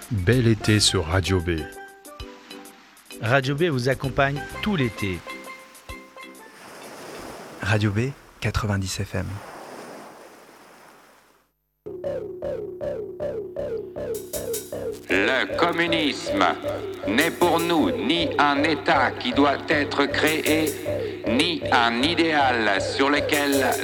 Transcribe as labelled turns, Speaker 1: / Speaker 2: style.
Speaker 1: Bel été sur Radio B.
Speaker 2: Radio B vous accompagne tout l'été.
Speaker 3: Radio B, 90 FM.
Speaker 4: Le communisme n'est pour nous ni un État qui doit être créé, ni un idéal sur lequel